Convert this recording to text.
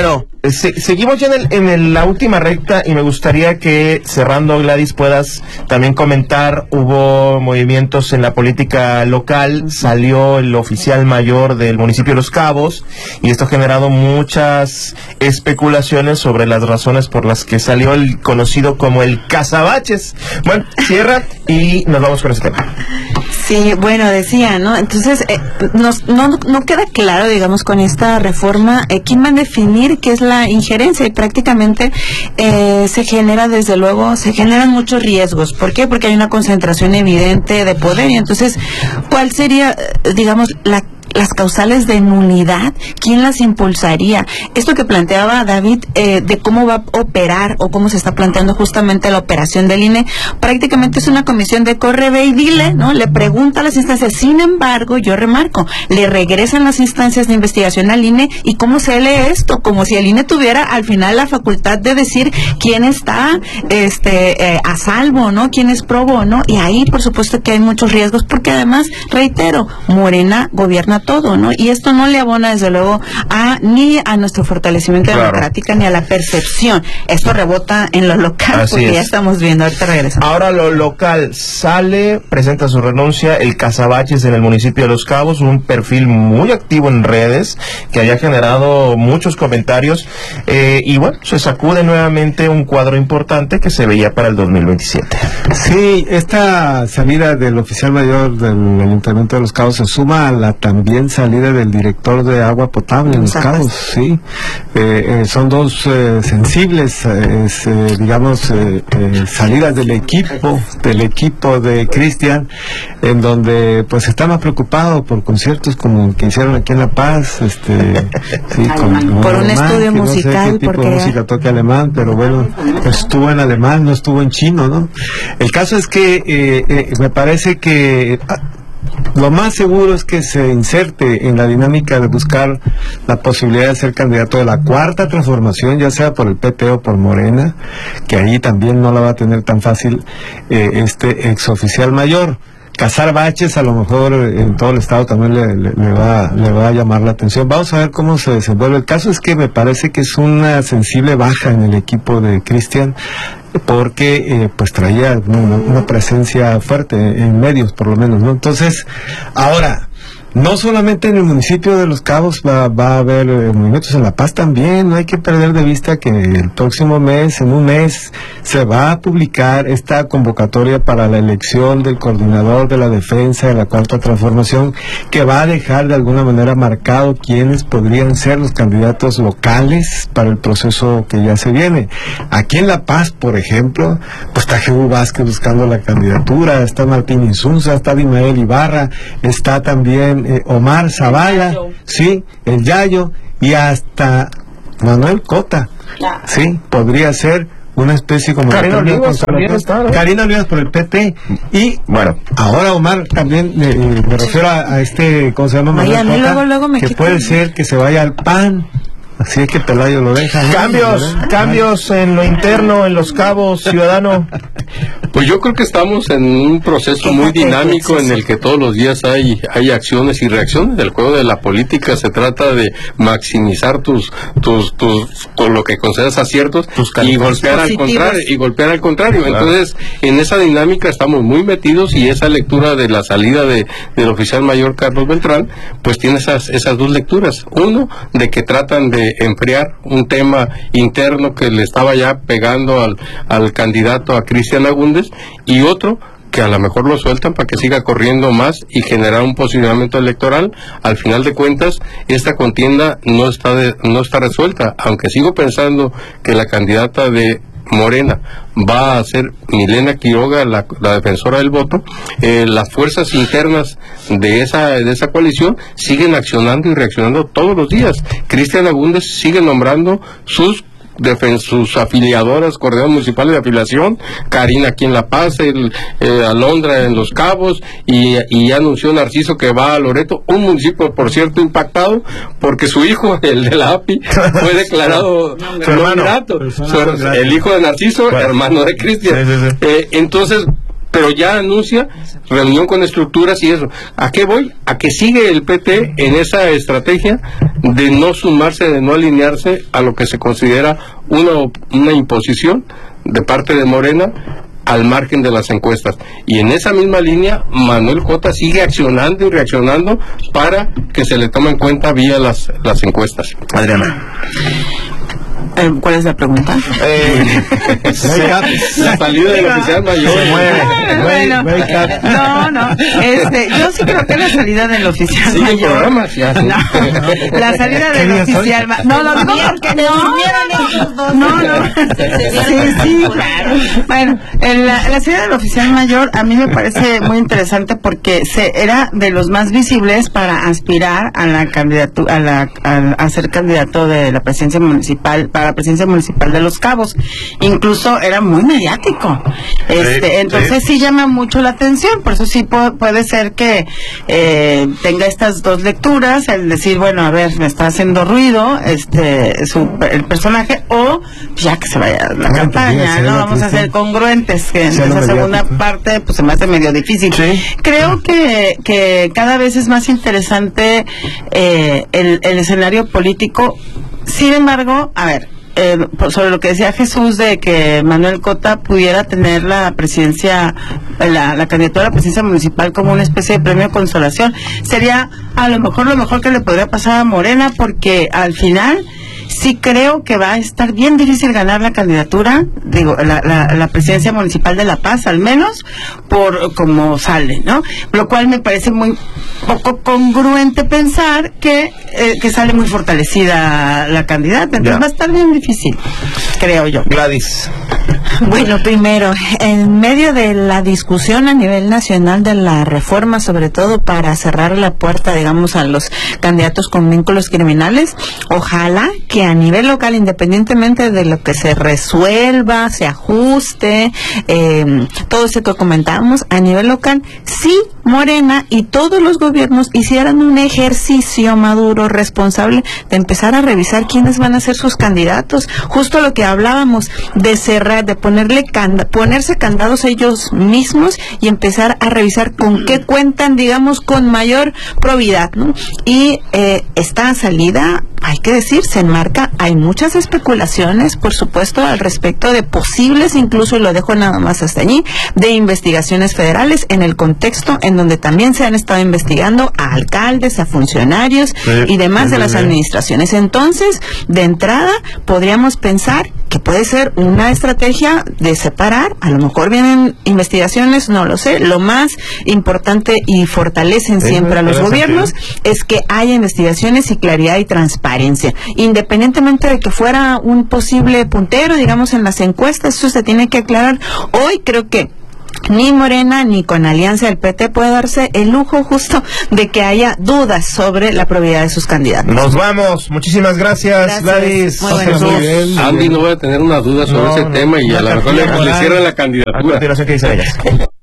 Bueno, seguimos ya en la última recta y me gustaría que, cerrando, Gladys, puedas también comentar. Hubo movimientos en la política local, salió el oficial mayor del municipio de Los Cabos y esto ha generado muchas especulaciones sobre las razones por las que salió el conocido como el cazabaches. Bueno, cierra y nos vamos con ese tema. Sí, bueno, decía, ¿no? Entonces, no queda claro, digamos, con esta reforma, quién va a definir qué es la injerencia, y prácticamente se generan muchos riesgos. ¿Por qué? Porque hay una concentración evidente de poder, y entonces, ¿cuál sería, digamos, las causales de nulidad? ¿Quién las impulsaría? Esto que planteaba David, de cómo va a operar o cómo se está planteando justamente la operación del INE, prácticamente es una comisión de corre, ve y dile, ¿no? Le pregunta a las instancias. Sin embargo, yo remarco, le regresan las instancias de investigación al INE, y cómo se lee esto, como si el INE tuviera al final la facultad de decir quién está a salvo, ¿no? Quién es probo, ¿no? Y ahí, por supuesto, que hay muchos riesgos, porque además, reitero, Morena gobierna todo, ¿no? Y esto no le abona, desde luego, ni a nuestro fortalecimiento democrático, ni a la percepción. Esto rebota en lo local, así porque es. ya estamos viendo, ahorita regresamos. Ahora lo local, presenta su renuncia el cazabaches en el municipio de Los Cabos, un perfil muy activo en redes, que haya generado muchos comentarios, y bueno, se sacude nuevamente un cuadro importante que se veía para el 2027. Sí, esta salida del oficial mayor del Ayuntamiento de Los Cabos se suma a la también salida del director de agua potable en Los Cabos, sí. Son dos sensibles, salidas del equipo de Cristian, en donde pues está más preocupado por conciertos como el que hicieron aquí en La Paz, sí, por un estudio musical, no sé qué tipo de música toca alemán, pero bueno, estuvo en alemán, no estuvo en chino, ¿no? El caso es que me parece que lo más seguro es que se inserte en la dinámica de buscar la posibilidad de ser candidato de la cuarta transformación, ya sea por el PT o por Morena, que ahí también no la va a tener tan fácil este exoficial mayor. Cazar baches, a lo mejor en todo el estado también le va a llamar la atención. Vamos a ver cómo se desenvuelve. El caso es que me parece que es una sensible baja en el equipo de Cristian, porque pues traía una presencia fuerte en medios, por lo menos, ¿no? Entonces, ahora, no solamente en el municipio de Los Cabos va a haber movimientos, en La Paz también. No hay que perder de vista que el próximo mes, en un mes, se va a publicar esta convocatoria para la elección del coordinador de la defensa de la cuarta transformación, que va a dejar de alguna manera marcado quiénes podrían ser los candidatos locales para el proceso que ya se viene. Aquí en La Paz, por ejemplo, pues está Jehú Vázquez buscando la candidatura, está Martín Insunza, está Dimael Ibarra, está también Omar Zavala, sí, el Yayo, y hasta Manuel Cota, sí, podría ser una especie como Karina Olivas también está, ¿no? Karina Olivas por el PT, y bueno, ahora Omar también, me refiero a ¿cómo se llama? Manuel Cota, luego que puede ser que se vaya al PAN. Así es que Pelayo lo deja, ¿no? Cambios en lo interno, en Los Cabos, ciudadano. Pues yo creo que estamos en un proceso muy dinámico en el que todos los días hay acciones y reacciones. El juego de la política se trata de maximizar con lo que consideras aciertos y golpear al contrario. Entonces, en esa dinámica estamos muy metidos, y esa lectura de la salida del oficial mayor Carlos Beltrán, pues tiene esas dos lecturas. Uno, de que tratan de enfriar un tema interno que le estaba ya pegando al candidato, a Cristian Agúndez, y otro, que a lo mejor lo sueltan para que siga corriendo más y generar un posicionamiento electoral. Al final de cuentas, esta contienda no está resuelta, aunque sigo pensando que la candidata de Morena va a ser Milena Quiroga, la defensora del voto. Las fuerzas internas de esa coalición siguen accionando y reaccionando todos los días. Cristian Agúndez sigue nombrando sus afiliadoras, coordinadoras municipales de afiliación, Karina aquí en La Paz, Alondra en Los Cabos, y ya anunció Narciso que va a Loreto, un municipio por cierto impactado porque su hijo, el de la API, fue declarado el hijo de Narciso, hermano de Cristian. Entonces, pero ya anuncia reunión con estructuras y eso. ¿A qué voy? A que sigue el PT en esa estrategia de no sumarse, de no alinearse a lo que se considera una imposición de parte de Morena al margen de las encuestas. Y en esa misma línea, Manuel Cota sigue accionando y reaccionando para que se le tome en cuenta vía las encuestas. Adriana. ¿Cuál es la pregunta? La salida del oficial mayor. No. Yo sí creo que la salida del oficial mayor. ¿Sigue programas? Ya, sí. No, la salida del oficial mayor. No. Sí, claro. Bueno, la salida del oficial mayor a mí me parece muy interesante porque era de los más visibles para aspirar a la candidatura, a ser candidato de la presidencia municipal, para la presidencia municipal de Los Cabos. Incluso era muy mediático. Entonces sí llama mucho la atención, por eso sí puede ser que tenga estas dos lecturas, el decir, bueno, a ver, me está haciendo ruido el personaje, o ya que se vaya la campaña, ¿no? Vamos a ser congruentes, que en esa segunda parte pues se me hace medio difícil. Sí. Creo que cada vez es más interesante el escenario político. Sin embargo, a ver, sobre lo que decía Jesús de que Manuel Cota pudiera tener la presidencia, la candidatura a la presidencia municipal como una especie de premio de consolación, sería a lo mejor que le podría pasar a Morena, porque al final sí creo que va a estar bien difícil ganar la candidatura, la presidencia municipal de La Paz, al menos por cómo sale, ¿no? Lo cual me parece muy poco congruente pensar que sale muy fortalecida la candidata. Entonces va a estar bien difícil, creo yo. Gladys. Bueno, primero, en medio de la discusión a nivel nacional de la reforma, sobre todo para cerrar la puerta, digamos, a los candidatos con vínculos criminales, ojalá que a nivel local, independientemente de lo que se resuelva, se ajuste, todo esto que comentábamos, a nivel local, sí, Morena y todos los gobiernos hicieran un ejercicio maduro, responsable, de empezar a revisar quiénes van a ser sus candidatos. Justo lo que hablábamos, de cerrar, de ponerse candados ellos mismos y empezar a revisar con qué cuentan, digamos, con mayor probidad, ¿no? Y esta salida, hay que decir, se enmarca, hay muchas especulaciones, por supuesto, al respecto de posibles, incluso, y lo dejo nada más hasta allí, de investigaciones federales en el contexto en donde también se han estado investigando a alcaldes, a funcionarios y demás de las administraciones. Entonces, de entrada, podríamos pensar que puede ser una estrategia de separar, a lo mejor vienen investigaciones, no lo sé. Lo más importante, y fortalecen siempre a los gobiernos, es que haya investigaciones y claridad y transparencia. Independientemente de que fuera un posible puntero, digamos, en las encuestas, eso se tiene que aclarar. Hoy creo que ni Morena ni con Alianza del PT puede darse el lujo justo de que haya dudas sobre la probidad de sus candidatos. Nos vamos. Muchísimas gracias, Gladys. Andy no voy a tener una duda sobre ese tema y a lo mejor le cierran la candidatura. A continuación, ¿qué dicen ellas?